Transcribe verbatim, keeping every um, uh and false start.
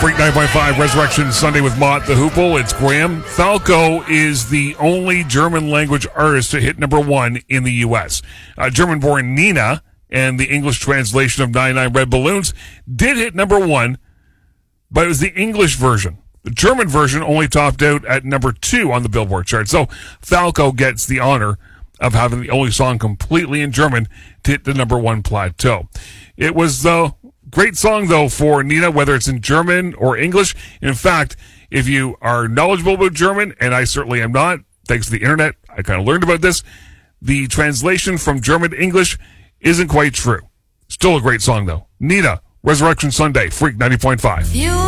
Freak nine point five, Resurrection Sunday with Mott the Hoople. It's Graham. Falco is the only German language artist to hit number one in the U S. Uh, German-born Nina and the English translation of ninety-nine Red Balloons did hit number one, but it was the English version. The German version only topped out at number two on the Billboard chart. So Falco gets the honor of having the only song completely in German to hit the number one plateau. It was the great song, though, for Nina, whether it's in German or English. In fact, if you are knowledgeable about German, and I certainly am not, thanks to the internet, I kind of learned about this, the translation from German to English isn't quite true. Still a great song, though. Nina, Resurrection Sunday, Freak ninety point five. You